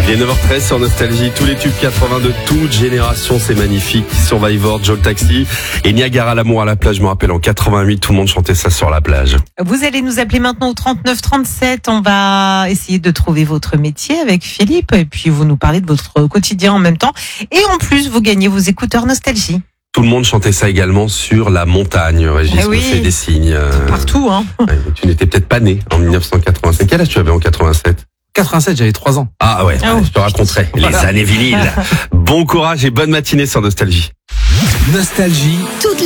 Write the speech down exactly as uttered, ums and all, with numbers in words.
Il est neuf heures treize sur Nostalgie, tous les tubes quatre-vingts de toute génération, c'est magnifique. Survivor, Joe le Taxi et Niagara l'amour à la plage, je me rappelle en quatre-vingt-huit, tout le monde chantait ça sur la plage. Vous allez nous appeler maintenant au trente-neuf trente-sept, on va essayer de trouver votre métier avec Philippe et puis vous nous parlez de votre quotidien en même temps. Et en plus, vous gagnez vos écouteurs Nostalgie. Tout le monde chantait ça également sur la montagne, Régis, Eh oui. me fait des signes. Partout, hein. Ouais, tu n'étais peut-être pas né en dix-neuf cent quatre-vingt-sept. Quel âge tu avais en quatre-vingt-sept? quatre-vingt-sept, j'avais trois ans. Ah ouais, Ah oui. je te raconterai les Voilà. années vinyles. Bon courage et bonne matinée sur Nostalgie. Nostalgie.